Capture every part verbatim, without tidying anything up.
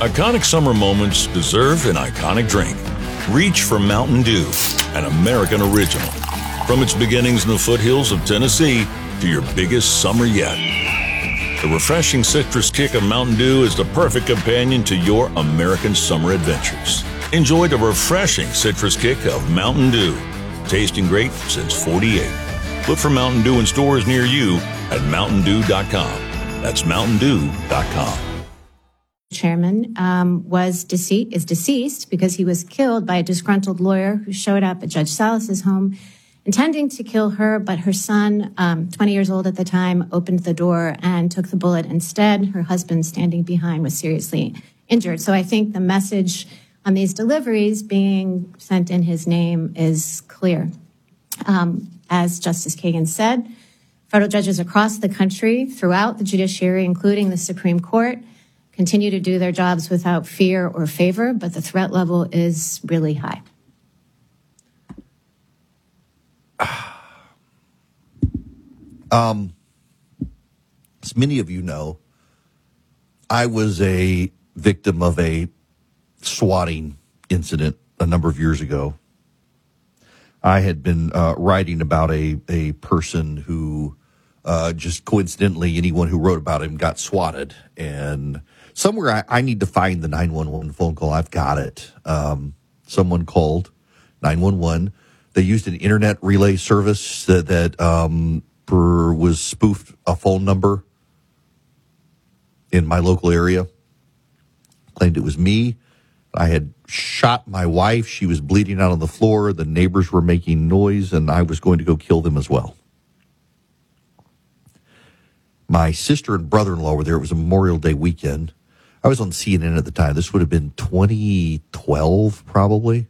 Iconic summer moments deserve an iconic drink. Reach for Mountain Dew, an American original. From its beginnings in the foothills of Tennessee to your biggest summer yet. The refreshing citrus kick of Mountain Dew is the perfect companion to your American summer adventures. Enjoy the refreshing citrus kick of Mountain Dew. Tasting great since forty-eight. Look for Mountain Dew in stores near you at mountain dew dot com. That's mountain dew dot com. Chairman um, was dece- is deceased because he was killed by a disgruntled lawyer who showed up at Judge Salas's home intending to kill her, but her son, um, twenty years old at the time, opened the door and took the bullet instead. Her husband, standing behind, was seriously injured. So I think the message on these deliveries being sent in his name is clear. Um, as Justice Kagan said, federal judges across the country, throughout the judiciary, including the Supreme Court, continue to do their jobs without fear or favor, but the threat level is really high. Um, as many of you know, I was a victim of a swatting incident a number of years ago. I had been uh, writing about a, a person who uh, just coincidentally, anyone who wrote about him got swatted. And somewhere I, I need to find the nine one one phone call. I've got it. Um, someone called nine one one. They used an internet relay service that, that um, per, was spoofed a phone number in my local area. Claimed it was me. I had shot my wife. She was bleeding out on the floor. The neighbors were making noise, and I was going to go kill them as well. My sister and brother-in-law were there. It was a Memorial Day weekend. I was on C N N at the time. This would have been twenty twelve, probably.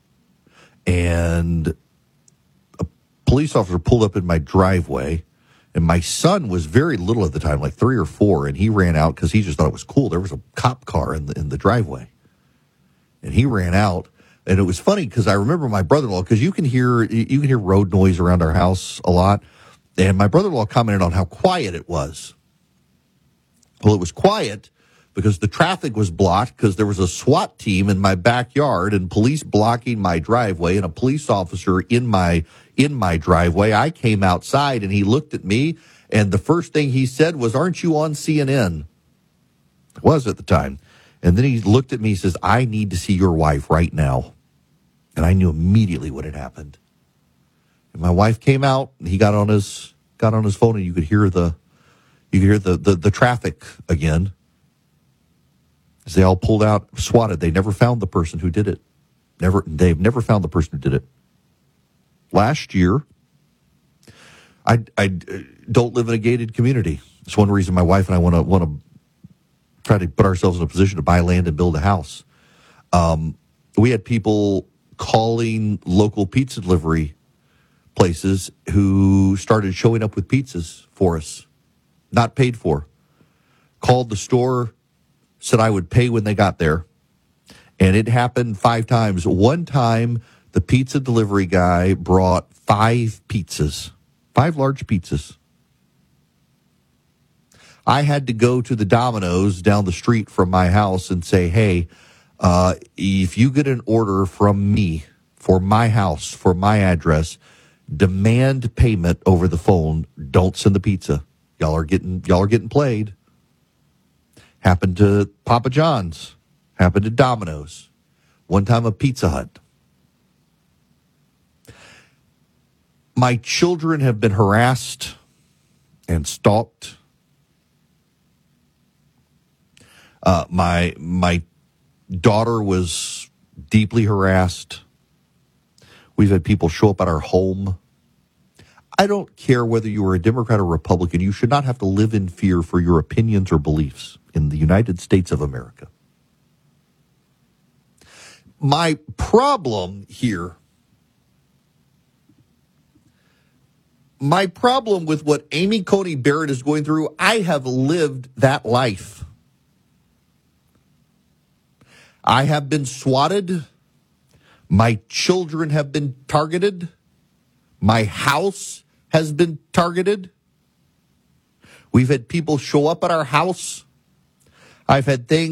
And a police officer pulled up in my driveway, and my son was very little at the time, like three or four, and he ran out because he just thought it was cool. There was a cop car in the in the driveway. And he ran out, and it was funny because I remember my brother-in-law, because you can hear you can hear road noise around our house a lot, and my brother-in-law commented on how quiet it was. Well, it was quiet because the traffic was blocked because there was a SWAT team in my backyard and police blocking my driveway and a police officer in my in my driveway. I came outside, and he looked at me, and the first thing he said was, "Aren't you on C N N?" It was at the time. And then he looked at me, he says, "I need to see your wife right now." And I knew immediately what had happened. And my wife came out, and he got on his got on his phone, and you could hear the you could hear the the, the traffic again. As they all pulled out, swatted. They never found the person who did it. Never they've never found the person who did it. Last year, I I don't live in a gated community. It's one reason my wife and I want to want to try to put ourselves in a position to buy land and build a house. Um, we had people calling local pizza delivery places who started showing up with pizzas for us, not paid for. Called the store, said I would pay when they got there. And it happened five times. One time, the pizza delivery guy brought five pizzas, five large pizzas. I had to go to the Domino's down the street from my house and say, "Hey, uh, if you get an order from me for my house, for my address, demand payment over the phone. Don't send the pizza. Y'all are getting y'all are getting played." Happened to Papa John's. Happened to Domino's. One time a Pizza Hut. My children have been harassed and stalked. Uh, my my daughter was deeply harassed. We've had people show up at our home. I don't care whether you are a Democrat or Republican. You should not have to live in fear for your opinions or beliefs in the United States of America. My problem here, my problem with what Amy Coney Barrett is going through, I have lived that life. I have been swatted. My children have been targeted. My house has been targeted. We've had people show up at our house. I've had things